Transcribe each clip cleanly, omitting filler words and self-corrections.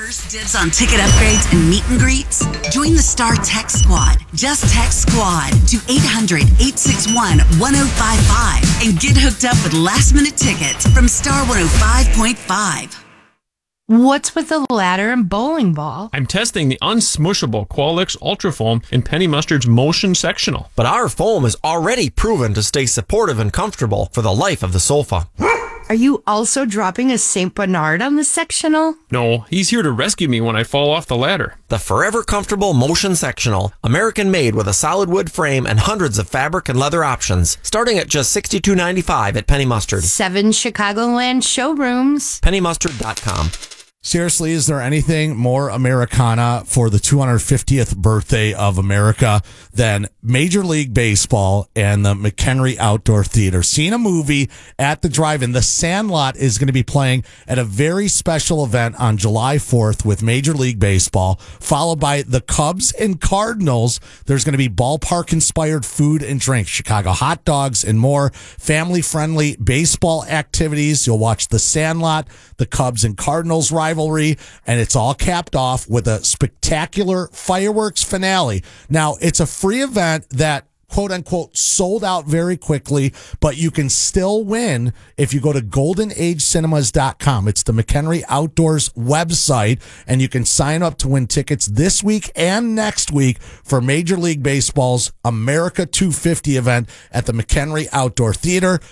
first dibs on ticket upgrades and meet and greets? Join the Star Text Squad. Just text SQUAD to 800-861-1055 and get hooked up with last-minute tickets from Star 105.5. What's with the ladder and bowling ball? I'm testing the unsmushable Qualix Ultra Foam in Penny Mustard's Motion Sectional. But our foam is already proven to stay supportive and comfortable for the life of the sofa. Are you also dropping a St. Bernard on the sectional? No, he's here to rescue me when I fall off the ladder. The forever comfortable Motion Sectional, American-made with a solid wood frame and hundreds of fabric and leather options, starting at just $62.95 at Penny Mustard. 7 Chicagoland showrooms. PennyMustard.com. Seriously, is there anything more Americana for the 250th birthday of America than Major League Baseball and the McHenry Outdoor Theater? Seeing a movie at the drive-in. The Sandlot is going to be playing at a very special event on July 4th with Major League Baseball, followed by the Cubs and Cardinals. There's going to be ballpark-inspired food and drink, Chicago hot dogs, and more. Family-friendly baseball activities. You'll watch the Sandlot, the Cubs and Cardinals rivalry, and it's all capped off with a spectacular fireworks finale. Now, it's a free event that quote unquote sold out very quickly, but you can still win if you go to goldenagecinemas.com. It's the McHenry Outdoors website, and you can sign up to win tickets this week and next week for Major League Baseball's America 250 event at the McHenry Outdoor Theater.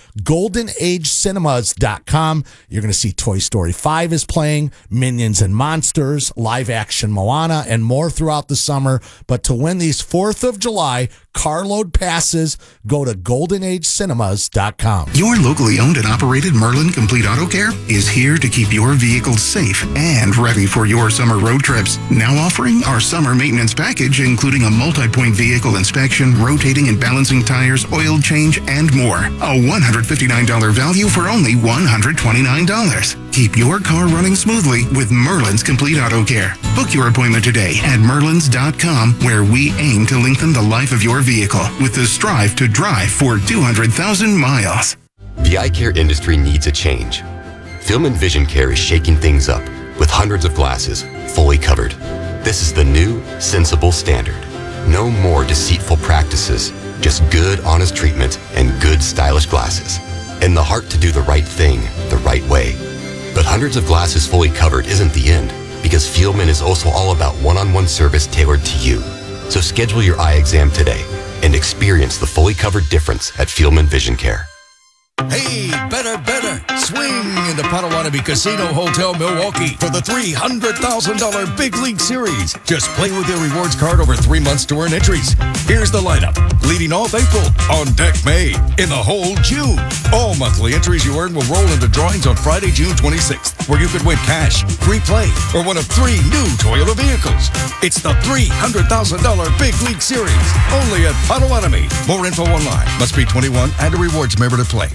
goldenagecinemas.com. You're going to see Toy Story 5 is playing, Minions and Monsters, live action Moana, and more throughout the summer. But to win these 4th of July carload passes, go to goldenagecinemas.com. Your locally owned and operated Merlin Complete Auto Care is here to keep your vehicles safe and ready for your summer road trips. Now offering our summer maintenance package, including a multi-point vehicle inspection, rotating and balancing tires, oil change, and more. A $159 value for only $129. Keep your car running smoothly with Merlin's Complete Auto Care. Book your appointment today at merlins.com, where we aim to lengthen the life of your vehicle with the strive to drive for 200,000 miles. The eye care industry needs a change. Film and Vision Care is shaking things up with hundreds of glasses fully covered. This is the new, sensible standard. No more deceitful practices, just good, honest treatment and good, stylish glasses. And the heart to do the right thing the right way. But hundreds of glasses fully covered isn't the end, because Fieldman is also all about one-on-one service tailored to you. So schedule your eye exam today and experience the fully covered difference at Fieldman Vision Care. Hey, better, swing into Potawatomi Casino Hotel Milwaukee for the $300,000 Big League Series. Just play with your rewards card over 3 months to earn entries. Here's the lineup. Leading off April, on deck May, in the hole June. All monthly entries you earn will roll into drawings on Friday, June 26th, where you could win cash, free play, or one of 3 new Toyota vehicles. It's the $300,000 Big League Series, only at Potawatomi. More info online. Must be 21 and a rewards member to play.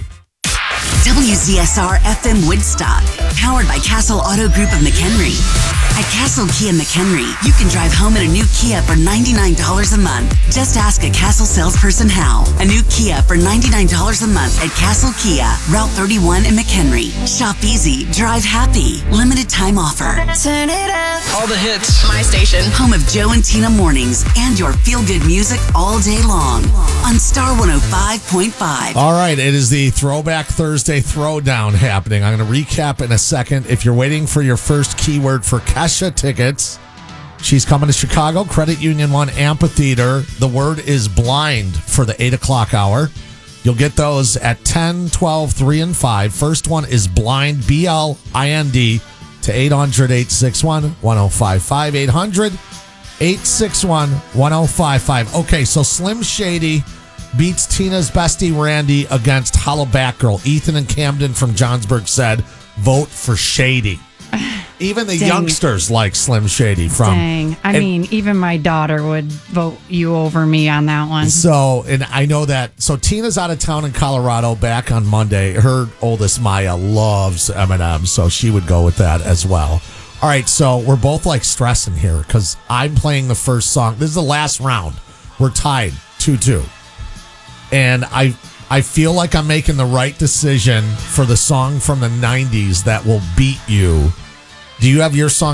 WZSR FM Woodstock, powered by Castle Auto Group of McHenry. At Castle Kia McHenry, you can drive home in a new Kia for $99 a month. Just ask a Castle salesperson how. A new Kia for $99 a month at Castle Kia, Route 31 in McHenry. Shop easy, drive happy. Limited time offer. Turn it up. All the hits. My station. Home of Joe and Tina mornings and your feel-good music all day long on Star 105.5. All right, it is the Throwback Thursday Throwdown happening. I'm going to recap in a second. If you're waiting for your first keyword for Kesha tickets, she's coming to Chicago, Credit Union 1 Amphitheater. The word is blind for the 8 o'clock hour. You'll get those at 10, 12, 3, and 5. First one is blind, B-L-I-N-D, to 800-861-1055. 800-861-1055. Okay, so Slim Shady beats Tina's bestie Randy against Hollow Batgirl. Ethan and Camden from Johnsburg said, vote for Shady. Even the youngsters like Slim Shady from. Dang. I mean, even my daughter would vote you over me on that one. So, and I know that. So Tina's out of town in Colorado, back on Monday. Her oldest, Maya, loves Eminem, so she would go with that as well. All right, so we're both like stressing here because I'm playing the first song. This is the last round. We're tied 2-2. And I feel like I'm making the right decision for the song from the 90s that will beat you. Do you have your song